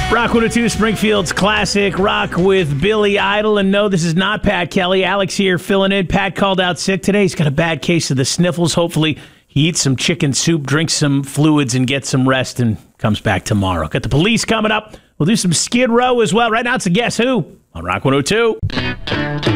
Rock 102, Springfield's classic rock with Billy Idol. And no, this is not Pat Kelly. Alex here filling in. Pat called out sick today. He's got a bad case of the sniffles. Hopefully he eats some chicken soup, drinks some fluids, and gets some rest and comes back tomorrow. Got the police coming up. We'll do some Skid Row as well. Right now it's a Guess Who on Rock 102.